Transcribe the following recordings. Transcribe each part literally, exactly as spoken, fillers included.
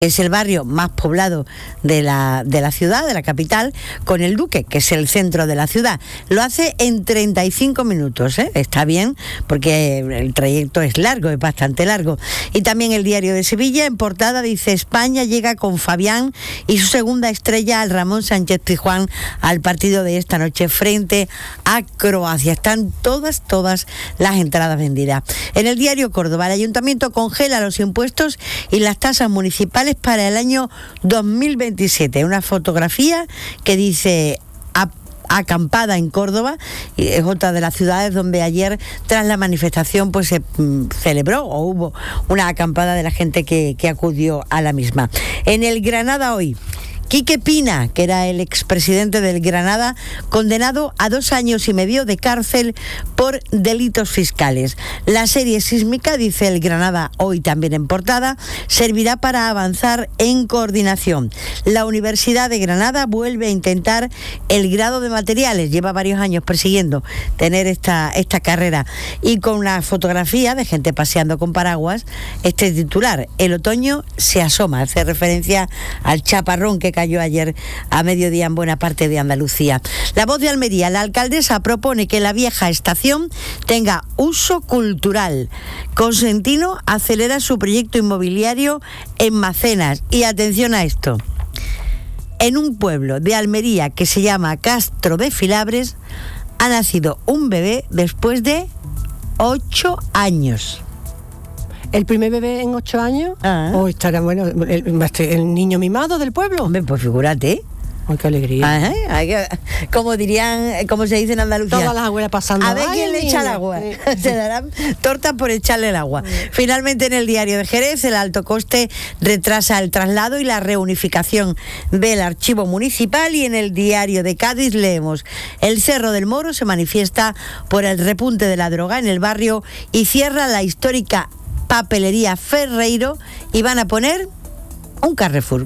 Es el barrio más poblado de la, de la ciudad, de la capital, con El Duque, que es el centro de la ciudad. Lo hace en treinta y cinco minutos, ¿eh? Está bien, porque el trayecto es largo, es bastante largo. Y también El Diario de Sevilla, en portada, dice: España llega con Fabián y su segunda estrella al Ramón Sánchez Pizjuán al partido de esta noche frente a Croacia. Están todas, todas las entradas vendidas. En el Diario Córdoba, el Ayuntamiento congela los impuestos y las tasas municipales para el año dos mil veintisiete. Una fotografía que dice acampada en Córdoba, y es otra de las ciudades donde ayer, tras la manifestación, pues se mm, celebró o hubo una acampada de la gente que, que acudió a la misma. En el Granada hoy, Quique Pina, que era el expresidente del Granada, condenado a dos años y medio de cárcel por delitos fiscales. La serie sísmica, dice el Granada hoy también en portada, servirá para avanzar en coordinación. La Universidad de Granada vuelve a intentar el grado de materiales. Lleva varios años persiguiendo tener esta, esta carrera. Y con una fotografía de gente paseando con paraguas, este titular: el otoño se asoma. Hace referencia al chaparrón que cayó ayer a mediodía en buena parte de Andalucía. La Voz de Almería, la alcaldesa propone que la vieja estación tenga uso cultural. Consentino acelera su proyecto inmobiliario en Macenas. Y atención a esto: en un pueblo de Almería que se llama Castro de Filabres ha nacido un bebé después de ocho años. ¿El primer bebé en ocho años? Ah. ¿O estará, bueno, el, el niño mimado del pueblo? Hombre, pues figúrate. ¡Ay, qué alegría! Ajá, hay que, como dirían, como se dice en Andalucía, todas las abuelas pasando. A ver quién le echa el agua. Sí. Se darán tortas por echarle el agua. Sí. Finalmente, en el Diario de Jerez, el alto coste retrasa el traslado y la reunificación del archivo municipal. Y en el Diario de Cádiz leemos: el Cerro del Moro se manifiesta por el repunte de la droga en el barrio y cierra la histórica papelería Ferreiro y van a poner un Carrefour.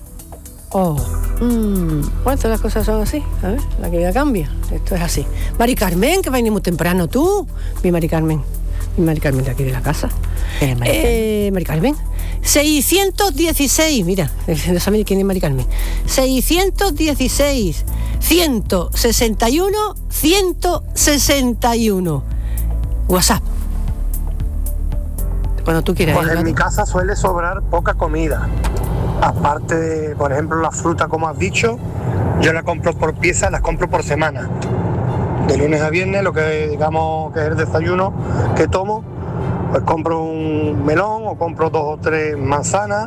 Oh, mm, bueno, todas las cosas son así, a ver, la vida cambia, esto es así. Mari Carmen, que va a venir muy temprano tú, mi Mari Carmen, mi Mari Carmen de aquí de la casa. Eh, Mari, eh, Mari Carmen, seiscientos dieciséis, mira, no saben quién es Mari Carmen, seiscientos dieciséis, ciento sesenta y uno, ciento sesenta y uno, WhatsApp. Cuando tú quieras. Pues en mi casa suele sobrar poca comida. Aparte de, por ejemplo, la fruta, como has dicho, yo la compro por piezas, las compro por semana. De lunes a viernes, lo que digamos que es el desayuno que tomo, pues compro un melón o compro dos o tres manzanas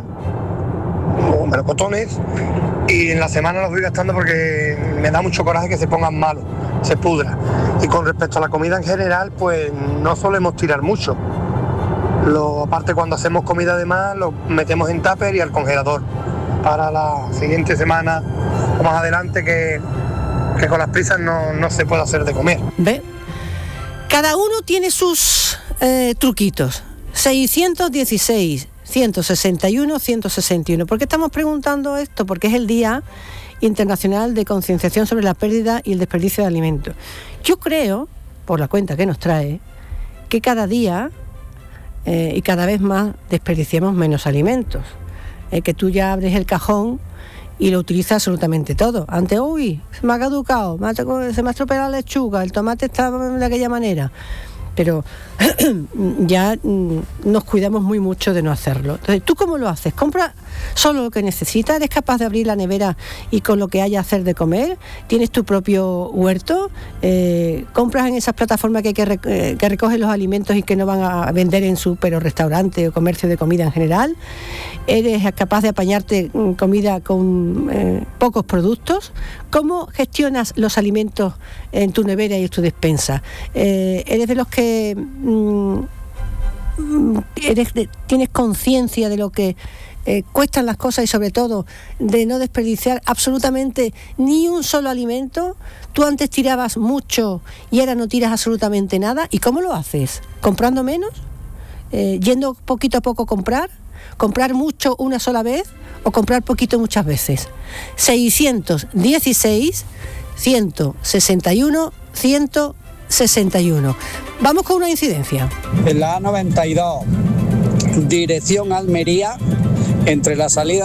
o melocotones, y en la semana los voy gastando porque me da mucho coraje que se pongan malos, se pudra. Y con respecto a la comida en general, pues no solemos tirar mucho. Lo, aparte, cuando hacemos comida de más, lo metemos en tupper y al congelador para la siguiente semana o más adelante, que, que con las prisas no, no se puede hacer de comer. ¿Ve? Cada uno tiene sus eh, truquitos. seiscientos dieciséis, ciento sesenta y uno, ciento sesenta y uno. ¿Por qué estamos preguntando esto? Porque es el Día Internacional de Concienciación sobre la Pérdida y el Desperdicio de Alimentos. Yo creo, por la cuenta que nos trae, que cada día Eh, y cada vez más desperdiciamos menos alimentos. Eh, que tú ya abres el cajón y lo utilizas absolutamente todo. Antes, uy, se me ha caducado, me ha, se me ha estropeado la lechuga, el tomate está de aquella manera. Pero ya mm, nos cuidamos muy mucho de no hacerlo. Entonces, ¿tú cómo lo haces? ¿Compras solo lo que necesitas? ¿Eres capaz de abrir la nevera y con lo que haya hacer de comer? ¿Tienes tu propio huerto? Eh, ¿Compras en esas plataformas que, hay que, re, eh, que recogen los alimentos y que no van a vender en súper o restaurante o comercio de comida en general? ¿Eres capaz de apañarte comida con eh, pocos productos? ¿Cómo gestionas los alimentos en tu nevera y en tu despensa? Eh, ¿Eres de los que mm, eres de, tienes conciencia de lo que eh, cuestan las cosas y sobre todo de no desperdiciar absolutamente ni un solo alimento? Tú antes tirabas mucho y ahora no tiras absolutamente nada. ¿Y cómo lo haces? ¿Comprando menos? Eh, ¿Yendo poquito a poco a comprar? ¿Comprar mucho una sola vez o comprar poquito muchas veces? seiscientos dieciséis, ciento sesenta y uno, ciento sesenta y uno. Vamos con una incidencia. En la A noventa y dos, dirección Almería, entre la salida